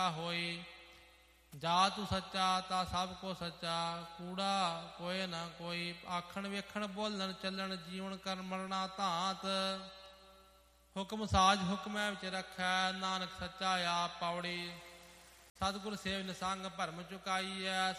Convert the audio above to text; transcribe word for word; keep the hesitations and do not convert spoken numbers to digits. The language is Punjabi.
ਹੋਈ। ਜਾ ਤੂੰ ਸੱਚਾ ਤਾਂ ਸਭ ਕੋ ਸੱਚਾ, ਕੂੜਾ ਕੋਏ ਨਾ ਕੋਈ। ਆਖਣ ਵੇਖਣ ਬੋਲਣ ਚੱਲਣ ਜੀਵਨ ਕਰਨ ਮਰਨਾ ਧਾਤ। ਹੁਕਮ ਸਾਜ ਹੁਕਮੈ ਵਿੱਚ ਰੱਖੈ, ਨਾਨਕ ਸੱਚਾ ਆਪ ਪੌੜੀ। ਸਤਿਗੁਰ ਸੇਵ ਨਿਸੰਗ ਭਰਮ ਚੁਕਾਈਐ,